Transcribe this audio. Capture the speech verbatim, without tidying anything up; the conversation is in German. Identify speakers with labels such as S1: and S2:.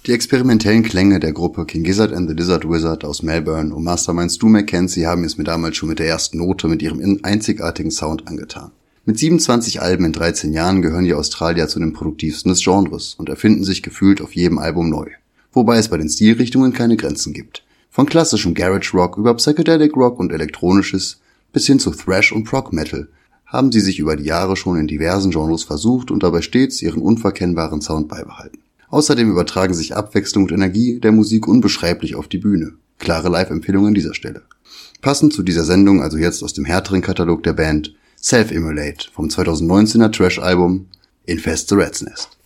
S1: Die experimentellen Klänge der Gruppe King Gizzard and the Lizard Wizard aus Melbourne und Mastermind Stu Mackenzie haben es mir damals schon mit der ersten Note mit ihrem einzigartigen Sound angetan. Mit siebenundzwanzig Alben in dreizehn Jahren gehören die Australier zu den produktivsten des Genres und erfinden sich gefühlt auf jedem Album neu. Wobei es bei den Stilrichtungen keine Grenzen gibt. Von klassischem Garage Rock über Psychedelic Rock und Elektronisches bis hin zu Thrash und Prog Metal haben sie sich über die Jahre schon in diversen Genres versucht und dabei stets ihren unverkennbaren Sound beibehalten. Außerdem übertragen sich Abwechslung und Energie der Musik unbeschreiblich auf die Bühne. Klare Live-Empfehlung an dieser Stelle. Passend zu dieser Sendung also jetzt aus dem härteren Katalog der Band Self-Immolate vom zweitausendneunzehner Trash-Album Infest the Rat's Nest.